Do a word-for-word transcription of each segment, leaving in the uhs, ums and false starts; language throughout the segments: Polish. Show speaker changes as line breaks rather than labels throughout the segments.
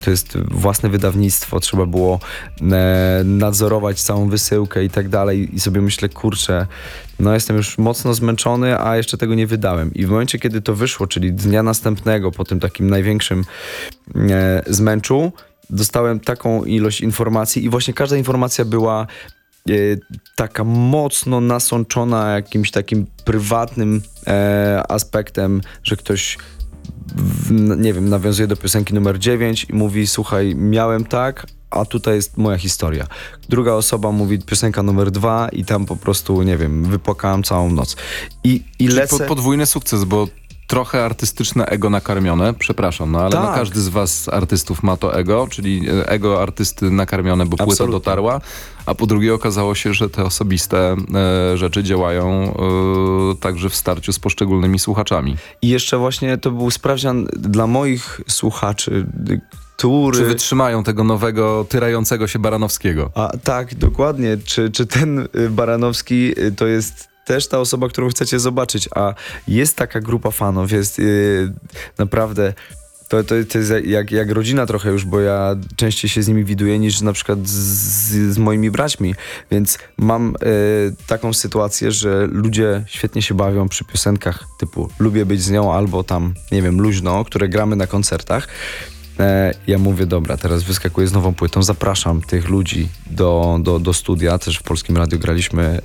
To jest własne wydawnictwo, trzeba było e, nadzorować całą wysyłkę i tak dalej i sobie myślę, kurczę, no jestem już mocno zmęczony, a jeszcze tego nie wydałem. I w momencie, kiedy to wyszło, czyli dnia następnego, po tym takim największym e, zmęczu, dostałem taką ilość informacji i właśnie każda informacja była e, taka mocno nasączona jakimś takim prywatnym e, aspektem, że ktoś w, nie wiem, nawiązuje do piosenki numer dziewięć i mówi, słuchaj, miałem tak, a tutaj jest moja historia. Druga osoba mówi piosenka numer dwa i tam po prostu, nie wiem, wypłakałem całą noc. I, i lecę...
po, podwójny sukces, bo trochę artystyczne ego nakarmione, przepraszam, no ale
tak.
no, każdy z was artystów ma to ego, czyli ego artysty nakarmione, bo płyta
Absolutnie.
dotarła, a po drugie okazało się, że te osobiste e, rzeczy działają e, także w starciu z poszczególnymi słuchaczami.
I jeszcze właśnie to był sprawdzian dla moich słuchaczy, który...
Czy wytrzymają tego nowego, tyrającego się Baranowskiego?
A tak, dokładnie. Czy, czy ten y, Baranowski y, to jest też ta osoba, którą chcecie zobaczyć, a jest taka grupa fanów, jest yy, naprawdę, to, to, to jest jak, jak rodzina trochę już, bo ja częściej się z nimi widuję niż na przykład z, z moimi braćmi, więc mam yy, taką sytuację, że ludzie świetnie się bawią przy piosenkach typu Lubię być z nią albo tam, nie wiem, Luźno, które gramy na koncertach. Ja mówię, dobra, teraz wyskakuję z nową płytą, zapraszam tych ludzi do, do, do studia, też w Polskim Radiu graliśmy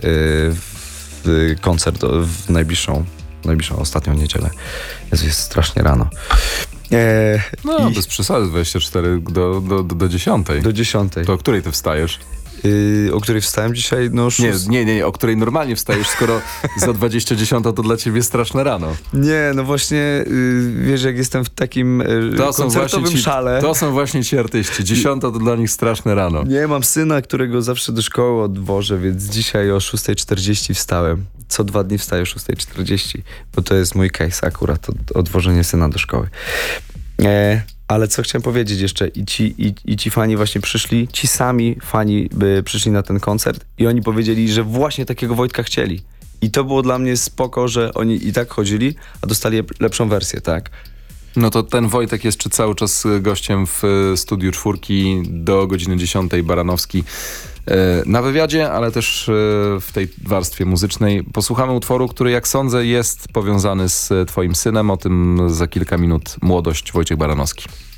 yy, koncert w najbliższą, najbliższą ostatnią niedzielę. Jezu, jest strasznie rano. E,
no,
i...
bez przesady, dwadzieścia cztery do, do, do, do dziesiątej.
Do dziesiątej.
To o której ty wstajesz?
Yy, o której wstałem dzisiaj? No,
nie, nie, nie, nie, o której normalnie wstajesz, skoro za dwadzieścia dziesiąta to dla ciebie straszne rano.
Nie, no właśnie, yy, wiesz, jak jestem w takim yy,
to
koncertowym
ci,
szale.
To są właśnie ci artyści. Dziesiąta to dla nich straszne rano.
Nie, mam syna, którego zawsze do szkoły odwożę, więc dzisiaj o szósta czterdzieści wstałem. Co dwa dni wstaję o szósta czterdzieści, bo to jest mój case akurat, odwożenie syna do szkoły. E, ale co chciałem powiedzieć jeszcze, i ci, i, i ci fani właśnie przyszli, ci sami fani by przyszli na ten koncert i oni powiedzieli, że właśnie takiego Wojtka chcieli. I to było dla mnie spoko, że oni i tak chodzili, a dostali lepszą wersję, tak?
No to ten Wojtek jest czy cały czas gościem w Studiu Czwórki do godziny dziesiątej, Baranowski na wywiadzie, ale też w tej warstwie muzycznej. Posłuchamy utworu, który jak sądzę jest powiązany z twoim synem. O tym za kilka minut. Młodość, Wojciech Baranowski.